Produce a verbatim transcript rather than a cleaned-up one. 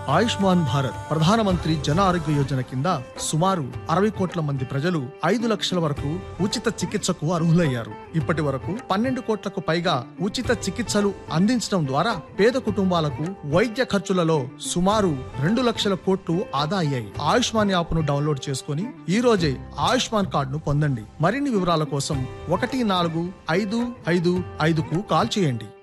ఆయుష్మాన్ భారత్ ప్రధానమంత్రి జన ఆరోగ్య యోజన కింద సుమారు అరవై కోట్ల మంది ప్రజలు ఐదు లక్షల వరకు ఉచిత చికిత్సకు అర్హులయ్యారు. ఇప్పటి వరకు పన్నెండు కోట్లకు పైగా ఉచిత చికిత్సలు అందించడం ద్వారా పేద కుటుంబాలకు వైద్య ఖర్చులలో సుమారు రెండు లక్షల కోట్లు ఆదా అయ్యాయి. ఆయుష్మాన్ యాప్ ను డౌన్లోడ్ చేసుకుని ఈ రోజే ఆయుష్మాన్ కార్డును పొందండి. మరిన్ని వివరాల కోసం ఒకటి నాలుగు ఐదు ఐదు ఐదుకు కాల్ చేయండి.